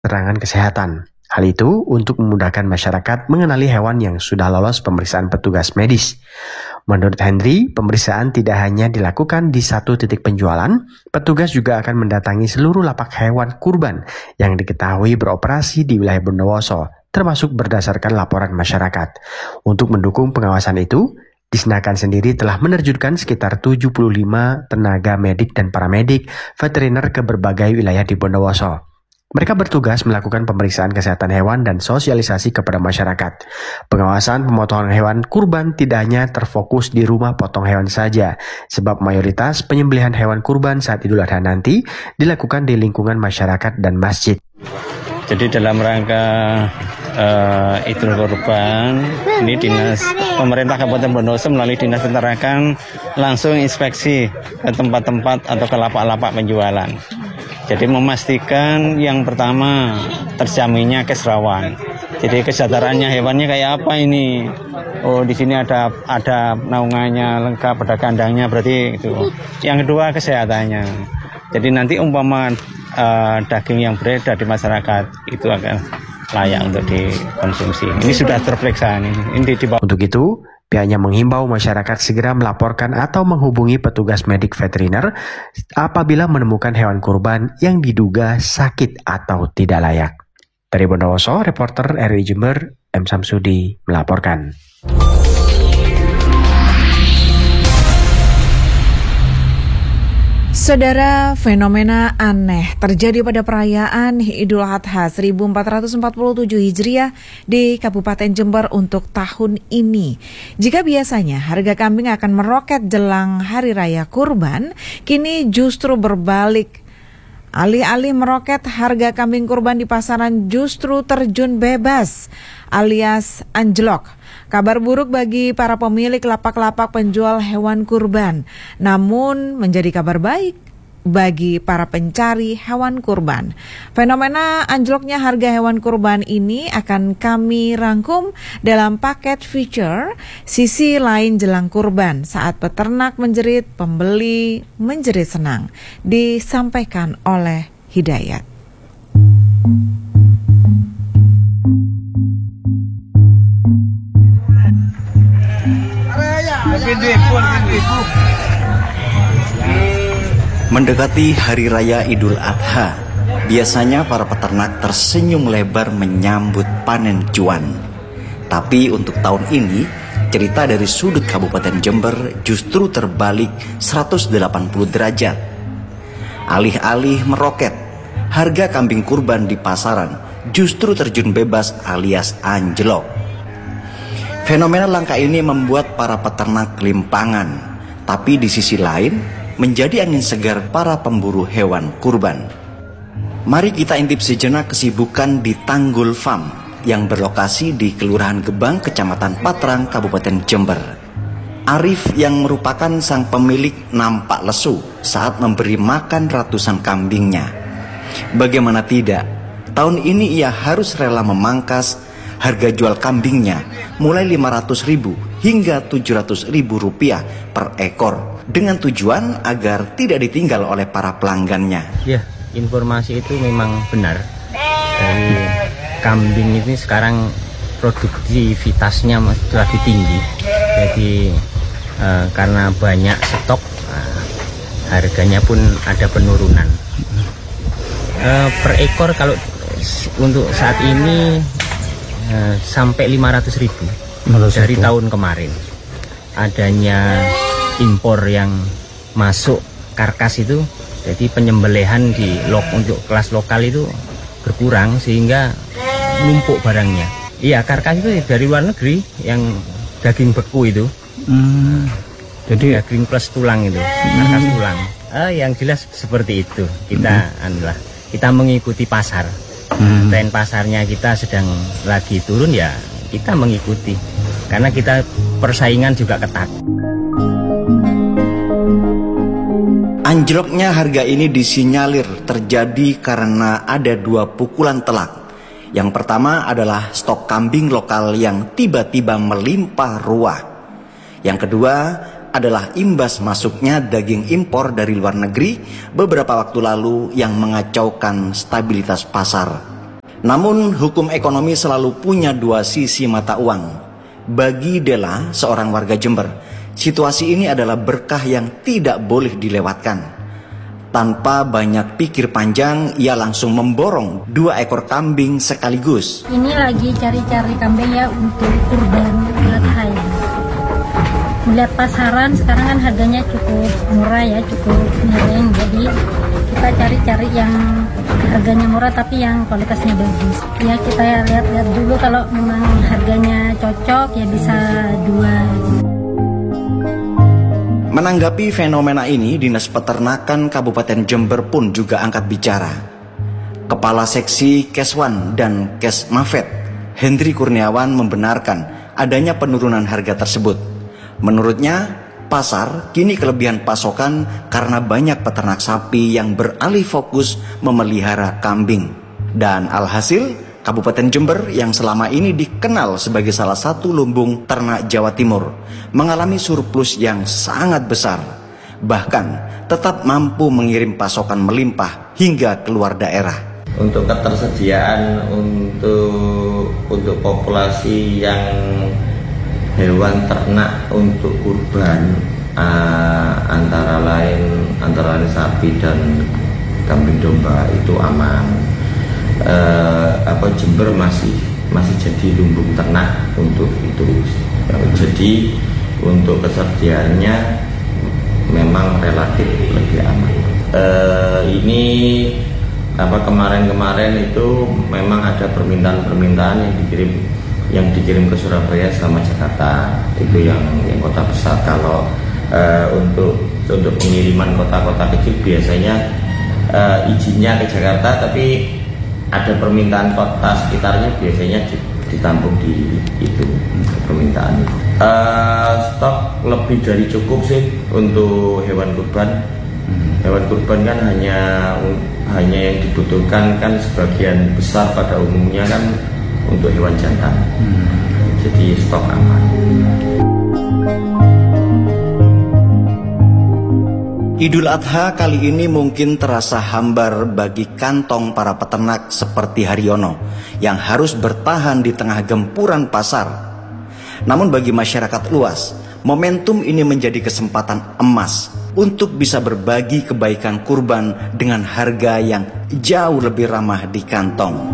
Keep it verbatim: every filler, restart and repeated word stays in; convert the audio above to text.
keterangan kesehatan. Hal itu untuk memudahkan masyarakat mengenali hewan yang sudah lolos pemeriksaan petugas medis. Menurut Henry, pemeriksaan tidak hanya dilakukan di satu titik penjualan, petugas juga akan mendatangi seluruh lapak hewan kurban yang diketahui beroperasi di wilayah Bondowoso, termasuk berdasarkan laporan masyarakat. Untuk mendukung pengawasan itu, Disnakan sendiri telah menerjunkan sekitar tujuh puluh lima tenaga medik dan paramedik veteriner ke berbagai wilayah di Bondowoso. Mereka bertugas melakukan pemeriksaan kesehatan hewan dan sosialisasi kepada masyarakat. Pengawasan pemotongan hewan kurban tidak hanya terfokus di rumah potong hewan saja, sebab mayoritas penyembelihan hewan kurban saat Idul Adha nanti dilakukan di lingkungan masyarakat dan masjid. Jadi dalam rangka uh, Idul Kurban, ini dinas pemerintah Kabupaten Bondowoso melalui dinas peternakan langsung inspeksi ke tempat-tempat atau ke lapak-lapak penjualan. Jadi memastikan yang pertama terjaminnya keserawaan. Jadi kesejahteraannya hewannya kayak apa ini? Oh, di sini ada ada naungannya lengkap, ada kandangnya, berarti itu. Yang kedua kesehatannya. Jadi nanti umpama uh, daging yang beredar di masyarakat itu akan layak untuk dikonsumsi. Ini sudah terperiksa ini. Ini di bawah. Untuk itu, pihaknya menghimbau masyarakat segera melaporkan atau menghubungi petugas medik veteriner apabila menemukan hewan kurban yang diduga sakit atau tidak layak. Dari Bondowoso, reporter R R I Jember, M. Samsudi melaporkan. Saudara, fenomena aneh terjadi pada perayaan Idul Adha seribu empat ratus empat puluh tujuh Hijriah di Kabupaten Jember untuk tahun ini. Jika biasanya harga kambing akan meroket jelang Hari Raya Kurban, kini justru berbalik. Alih-alih meroket, harga kambing kurban di pasaran justru terjun bebas alias anjlok. Kabar buruk bagi para pemilik lapak-lapak penjual hewan kurban, namun menjadi kabar baik bagi para pencari hewan kurban. Fenomena anjloknya harga hewan kurban ini akan kami rangkum dalam paket feature Sisi Lain Jelang Kurban, saat peternak menjerit, pembeli menjerit senang, disampaikan oleh Hidayat. Mendekati Hari Raya Idul Adha, biasanya para peternak tersenyum lebar menyambut panen cuan. Tapi untuk tahun ini, cerita dari sudut Kabupaten Jember justru terbalik seratus delapan puluh derajat. Alih-alih meroket, harga kambing kurban di pasaran justru terjun bebas alias anjlok. Fenomena langka ini membuat para peternak kelimpangan, tapi di sisi lain menjadi angin segar para pemburu hewan kurban. Mari kita intip sejenak kesibukan di Tanggul Farm yang berlokasi di Kelurahan Gebang, Kecamatan Patrang, Kabupaten Jember. Arif yang merupakan sang pemilik nampak lesu saat memberi makan ratusan kambingnya. Bagaimana tidak, tahun ini ia harus rela memangkas harga jual kambingnya mulai lima ratus ribu hingga tujuh ratus ribu rupiah per ekor, dengan tujuan agar tidak ditinggal oleh para pelanggannya. Ya, informasi itu memang benar. Dari kambing ini sekarang produktivitasnya lagi tinggi. Jadi eh, karena banyak stok, eh, harganya pun ada penurunan. Eh, per ekor kalau untuk saat ini eh, sampai lima ratus ribu dari tahun kemarin. Adanya impor yang masuk karkas itu, jadi penyembelihan di lok untuk kelas lokal itu berkurang sehingga numpuk barangnya. Iya, karkas itu dari luar negeri yang daging beku itu. Hmm. Jadi daging plus tulang itu, karkas hmm. tulang. Ah, yang jelas seperti itu. Kita hmm. adalah kita mengikuti pasar. Hmm. Tren pasarnya kita sedang lagi turun, ya kita mengikuti. Karena kita persaingan juga ketat. Anjloknya harga ini disinyalir terjadi karena ada dua pukulan telak. Yang pertama adalah stok kambing lokal yang tiba-tiba melimpah ruah. Yang kedua adalah imbas masuknya daging impor dari luar negeri beberapa waktu lalu yang mengacaukan stabilitas pasar. Namun hukum ekonomi selalu punya dua sisi mata uang. Bagi Dela, seorang warga Jember, situasi ini adalah berkah yang tidak boleh dilewatkan. Tanpa banyak pikir panjang, ia langsung memborong dua ekor kambing sekaligus. Ini lagi cari-cari kambing ya untuk kurban adha ya. Melihat pasaran sekarang kan harganya cukup murah ya, cukup miring. Jadi kita cari-cari yang harganya murah tapi yang kualitasnya bagus. Ya kita lihat-lihat dulu, kalau memang harganya cocok ya bisa dua. Menanggapi fenomena ini, Dinas Peternakan Kabupaten Jember pun juga angkat bicara. Kepala Seksi Keswan dan Kesmafet, Hendri Kurniawan, membenarkan adanya penurunan harga tersebut. Menurutnya, pasar kini kelebihan pasokan karena banyak peternak sapi yang beralih fokus memelihara kambing. Dan alhasil, Kabupaten Jember yang selama ini dikenal sebagai salah satu lumbung ternak Jawa Timur mengalami surplus yang sangat besar. Bahkan tetap mampu mengirim pasokan melimpah hingga keluar daerah. Untuk ketersediaan untuk untuk populasi yang hewan ternak untuk kurban, uh, antara lain antara lain sapi dan kambing domba itu aman. Uh, apa Jember masih masih jadi lumbung ternak untuk itu. Jadi untuk kesediaannya memang relatif lebih aman. Uh, ini apa kemarin-kemarin itu memang ada permintaan-permintaan yang dikirim yang dikirim ke Surabaya sama Jakarta, itu yang yang kota besar. Kalau uh, untuk untuk pengiriman kota-kota kecil biasanya uh, izinnya ke Jakarta, tapi ada permintaan kota sekitarnya biasanya ditampung di itu permintaan. Uh, stok lebih dari cukup sih untuk hewan kurban. Hewan kurban kan hanya hanya yang dibutuhkan kan sebagian besar pada umumnya kan untuk hewan jantan. Jadi stok aman. Idul Adha kali ini mungkin terasa hambar bagi kantong para peternak seperti Haryono yang harus bertahan di tengah gempuran pasar. Namun bagi masyarakat luas, momentum ini menjadi kesempatan emas untuk bisa berbagi kebaikan kurban dengan harga yang jauh lebih ramah di kantong.